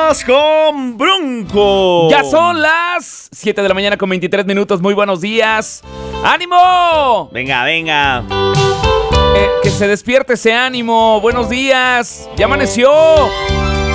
Vámonos con Bronco. Ya son las 7 de la mañana con 23 minutos. Muy buenos días. ¡Ánimo! Venga, venga. Que se despierte ese ánimo. Buenos días. Ya amaneció.